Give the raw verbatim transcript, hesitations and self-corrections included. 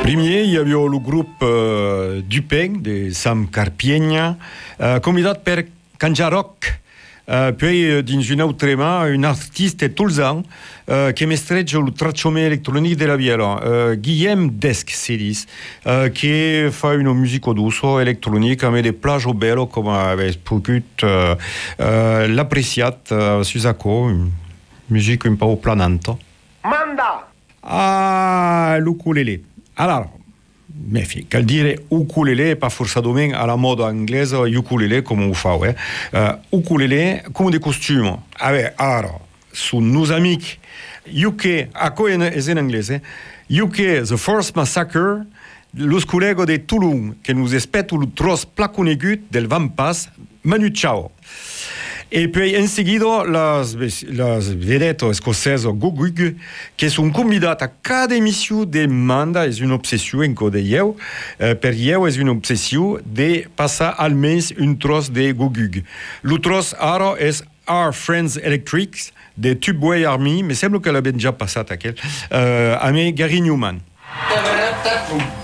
Premier, hi havia el grup uh, Dupeng, de Sam Carpienya, uh, convidat per cantar rock. Uh, poi, dins un altre mà, un artiste tolzan uh, che mestreggia il traccione elettronico della viola, uh, Guillaume Desk, si dice, uh, che fa una musica d'uso elettronica, ma de plagio bello, come avete potuto uh, uh, l'appreciate uh, su Zacco, musica un po' planante. Manda! Ah, l'ukulele. Alors, mais fi, cal dire ukulele, pas forçadament à la mode anglaise, ukulele, comme on fait, ouais. Uh, ukulele, comme des costumes. Avec, alors, sous nos amis, U K, à quoi est en anglais, U K, The First Massacre, los colegas de Toulon, que nous espètent le tros placonegut del Vampas, Manu Chao. Et puis, en seguida, las, las vedettes escocese Gogug, que sont convidate à cada émission de manda, és une obsessió en code eu, eh, per eu és une obsessió de passar almenys un tros de Gogug. Le tros ara és Our Friends Electrics, de Tubeway Army, me sembla que l'havien ja passat aquell, eh, amb Gary Newman.